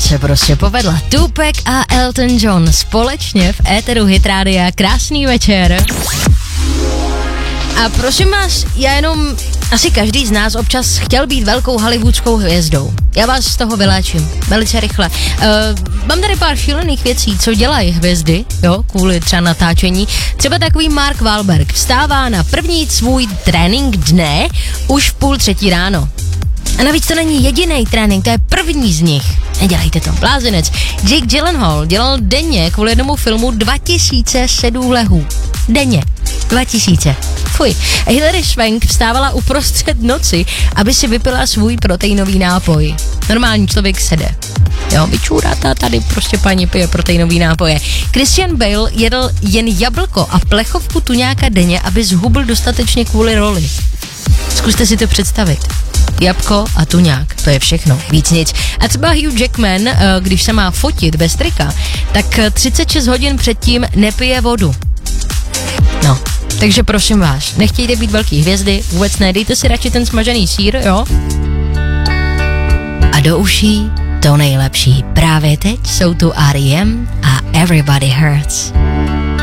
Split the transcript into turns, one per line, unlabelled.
se prostě povedla. Tupac a Elton John společně v éteru Hit Rádia. Krásný večer. A prosím vás, já jenom, asi každý z nás občas chtěl být velkou hollywoodskou hvězdou. Já vás z toho vyléčím, velice rychle. Mám tady pár šílených věcí, co dělají hvězdy, jo, kvůli třeba natáčení. Třeba takový Mark Wahlberg vstává na první svůj trénink dne už v 2:30 ráno. A navíc to není jediný trénink, to je první z nich. Nedělejte to, blázinec. Jake Gyllenhaal dělal denně kvůli jednomu filmu 2007 lehů. Denně. 2000. Fuj. Hilary Swank vstávala uprostřed noci, aby si vypila svůj proteinový nápoj. Normální člověk sede. Jo, vyčůratá tady prostě paní pije proteinový nápoje. Christian Bale jedl jen jablko a plechovku tuňáka denně, aby zhubl dostatečně kvůli roli. Zkuste si to představit. Jabko a tuňák, to je všechno, víc nic. A třeba Hugh Jackman, když se má fotit bez trika, tak 36 hodin předtím nepije vodu. No, takže prosím vás, nechtějte být velký hvězdy, vůbec ne, dejte si radši ten smažený sýr, jo? A do uší to nejlepší. Právě teď jsou tu R.E.M. a Everybody Hurts.